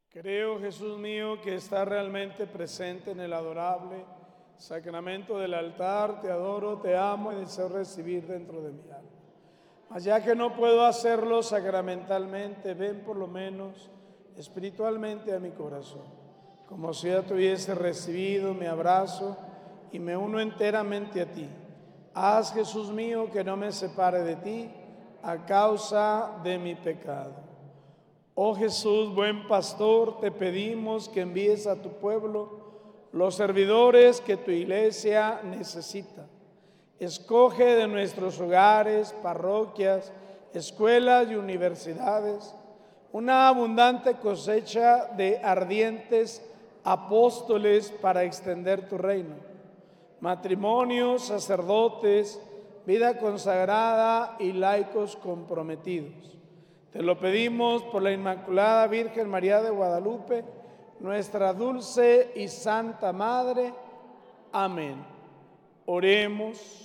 Creo, Jesús mío, que estás realmente presente en el adorable sacramento del altar. Te adoro, te amo y deseo recibir dentro de mi alma. Mas ya que no puedo hacerlo sacramentalmente, ven por lo menos espiritualmente a mi corazón. Como si ya te hubiese recibido, me abrazo y me uno enteramente a ti. Haz, Jesús mío, que no me separe de ti a causa de mi pecado. Oh Jesús, buen pastor, te pedimos que envíes a tu pueblo los servidores que tu iglesia necesita. Escoge de nuestros hogares, parroquias, escuelas y universidades una abundante cosecha de ardientes apóstoles para extender tu reino. Matrimonios, sacerdotes, vida consagrada y laicos comprometidos. Te lo pedimos por la Inmaculada Virgen María de Guadalupe, nuestra dulce y santa Madre. Amén. Oremos.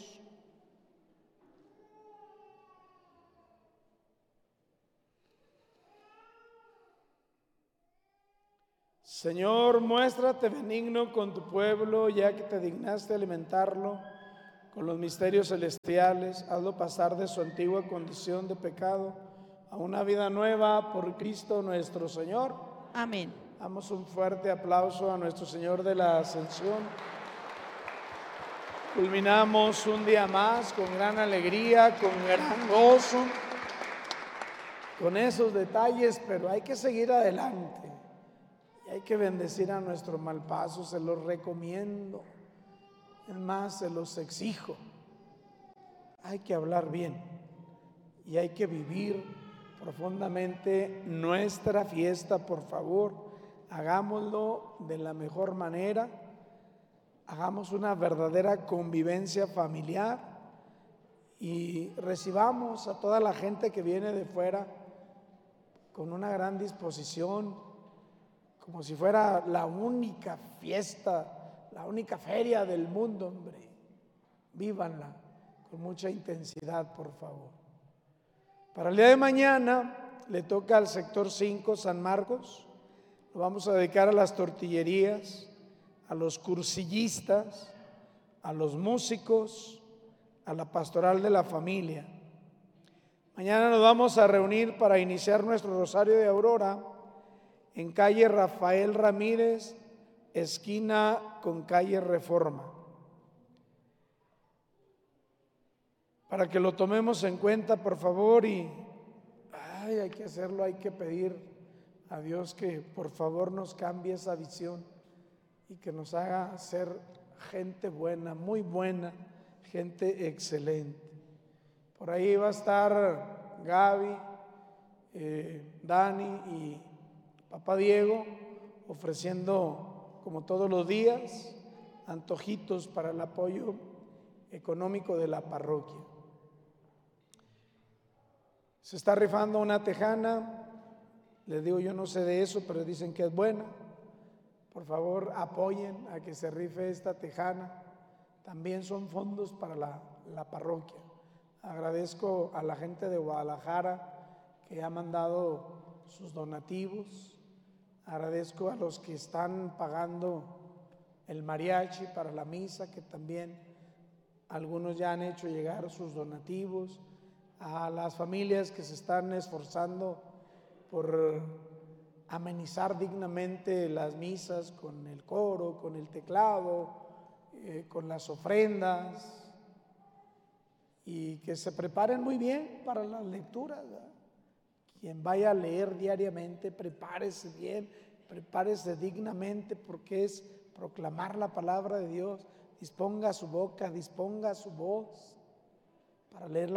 Señor, muéstrate benigno con tu pueblo, ya que te dignaste alimentarlo con los misterios celestiales. Hazlo pasar de su antigua condición de pecado a una vida nueva por Cristo nuestro Señor. Amén. Damos un fuerte aplauso a nuestro Señor de la Ascensión. Culminamos un día más con gran alegría, con gran gozo, con esos detalles, pero hay que seguir adelante y hay que bendecir a nuestro malpaso. Se los recomiendo, es más, se los exijo. Hay que hablar bien y hay que vivir profundamente nuestra fiesta. Por favor, hagámoslo de la mejor manera. Hagamos una verdadera convivencia familiar y recibamos a toda la gente que viene de fuera con una gran disposición, como si fuera la única fiesta, la única feria del mundo, hombre. Vívanla con mucha intensidad, por favor. Para el día de mañana le toca al sector 5 San Marcos. Lo vamos a dedicar a las tortillerías, a los cursillistas, a los músicos, a la pastoral de la familia. Mañana nos vamos a reunir para iniciar nuestro Rosario de Aurora en calle Rafael Ramírez, esquina con calle Reforma. Para que lo tomemos en cuenta, por favor, y hay que hacerlo, hay que pedir a Dios que por favor nos cambie esa visión y que nos haga ser gente buena, muy buena, gente excelente. Por ahí va a estar Gaby, Dani y Papá Diego ofreciendo, como todos los días, antojitos para el apoyo económico de la parroquia. Se está rifando una tejana, les digo, yo no sé de eso, pero dicen que es buena. Por favor, apoyen a que se rife esta tejana. También son fondos para la parroquia. Agradezco a la gente de Guadalajara que ha mandado sus donativos. Agradezco a los que están pagando el mariachi para la misa, que también algunos ya han hecho llegar sus donativos. A las familias que se están esforzando por amenizar dignamente las misas con el coro, con el teclado, con las ofrendas, y que se preparen muy bien para las lecturas, ¿verdad? Quien vaya a leer diariamente, prepárese bien, prepárese dignamente, porque es proclamar la palabra de Dios. Disponga su boca, disponga su voz para leer